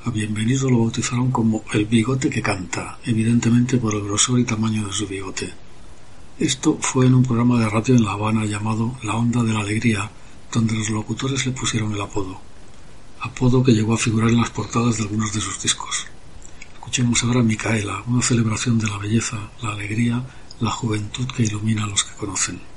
A Bienvenido lo bautizaron como el bigote que canta, evidentemente por el grosor y tamaño de su bigote. Esto fue en un programa de radio en La Habana llamado La Onda de la Alegría, donde los locutores le pusieron el apodo que llegó a figurar en las portadas de algunos de sus discos. Escuchemos ahora Micaela, una celebración de la belleza, la alegría, la juventud que ilumina a los que conocen.